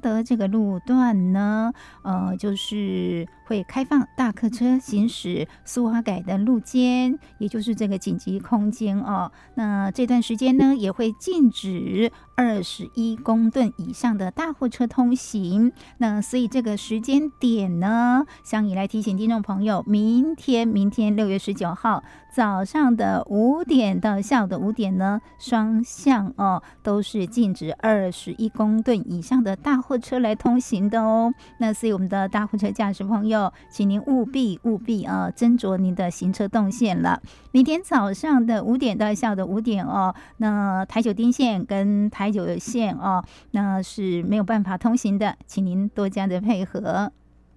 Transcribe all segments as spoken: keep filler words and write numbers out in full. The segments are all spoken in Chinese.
的这个路段呢，呃，就是会开放大客车行驶苏花改的路肩，也就是这个紧急空间哦。那这段时间呢，也会禁止二十一公吨以上的大货车通行。那所以这个时间点呢，相宜来提醒听众朋友，明天明天六月十九号早上的五点到下午的五点呢，双向哦都是禁止二十一公吨以上的大货车来通行的哦。那所以我们的大货车驾驶朋友，请您务必务必啊斟酌您的行车动线了。明天早上的五点到下午的五点哦，那台九丁线跟台九线哦，那是没有办法通行的，请您多加的配合。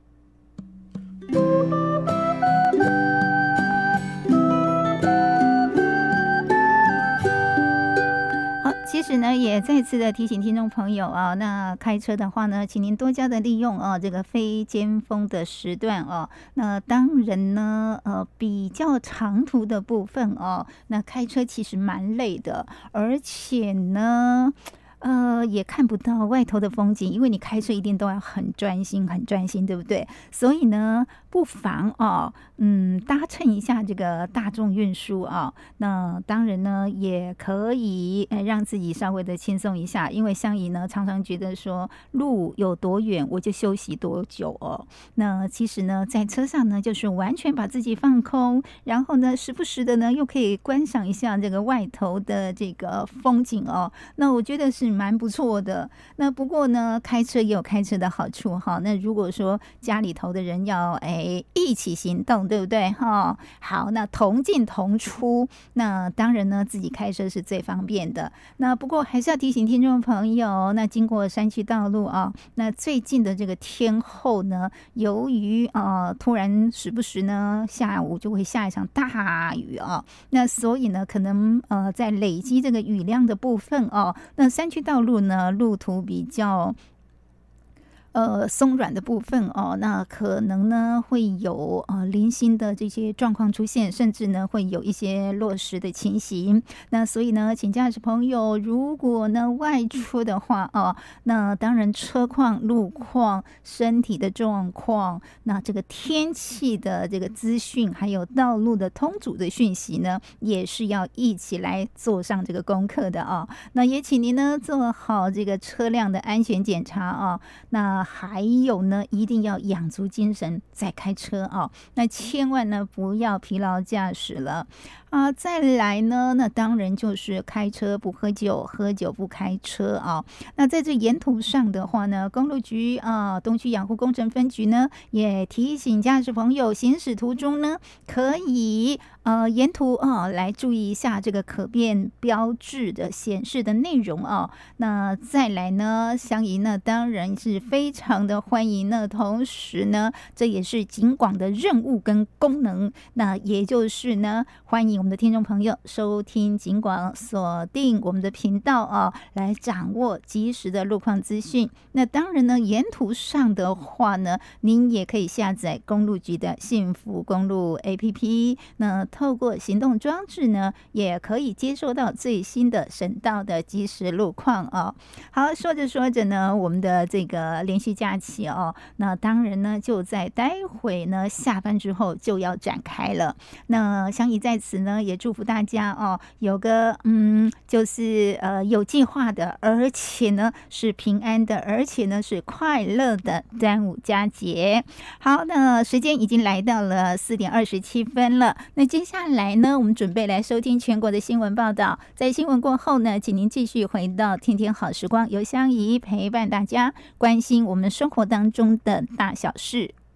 其实呢，也再次的提醒听众朋友啊，那开车的话呢，请您多加的利用啊这个非尖峰的时段哦。那当然呢，呃，比较长途的部分哦，那开车其实蛮累的，而且呢。呃，也看不到外头的风景，因为你开车一定都要很专心，很专心，对不对？所以呢，不妨哦，嗯，搭乘一下这个大众运输啊。那当然呢，也可以呃让自己稍微的轻松一下，因为相宜呢常常觉得说路有多远我就休息多久哦。那其实呢，在车上呢，就是完全把自己放空，然后呢，时不时的呢又可以观赏一下这个外头的这个风景哦。那我觉得是蛮不错的。那不过呢，开车也有开车的好处哈。那如果说家里头的人要哎一起行动，对不对哈？好，那同进同出，那当然呢，自己开车是最方便的。那不过还是要提醒听众朋友，那经过山区道路啊，那最近的这个天候呢，由于呃突然时不时呢下午就会下一场大雨啊，那所以呢，可能呃在累积这个雨量的部分哦，那山区道路呢，路途比较呃松软的部分哦，那可能呢会有呃零星的这些状况出现，甚至呢会有一些落石的情形。那所以呢，请驾驶朋友如果呢外出的话哦，那当然车况、路况、身体的状况，那这个天气的这个资讯，还有道路的通阻的讯息呢，也是要一起来做上这个功课的哦。那也请您呢做好这个车辆的安全检查哦。那还有呢，一定要养足精神再开车哦。那千万呢不要疲劳驾驶了啊！再来呢，那当然就是开车不喝酒，喝酒不开车啊。那在这沿途上的话呢，公路局啊，东区养护工程分局呢，也提醒驾驶朋友行驶途中呢，可以呃沿途啊来注意一下这个可变标志的显示的内容啊。那再来呢，相宜呢当然是非常的欢迎呢，同时呢，这也是警广的任务跟功能。那也就是呢，欢迎我们的听众朋友收听警广，锁定我们的频道啊，来掌握及时的路况资讯。那当然呢，沿途上的话呢，您也可以下载公路局的幸福公路 A P P， 那透过行动装置呢，也可以接收到最新的省道的即时路况啊。好，说着说着呢，我们的这个连续假期哦，那当然呢，就在待会呢下班之后就要展开了。那相宜在此呢，也祝福大家哦，有个嗯，就是呃有计划的，而且呢是平安的，而且呢是快乐的端午佳节。好，那时间已经来到了四点二十七分了。那接下来呢，我们准备来收听全国的新闻报道。在新闻过后呢，请您继续回到天天好时光，由相宜陪伴大家，关心我们生活当中的大小事。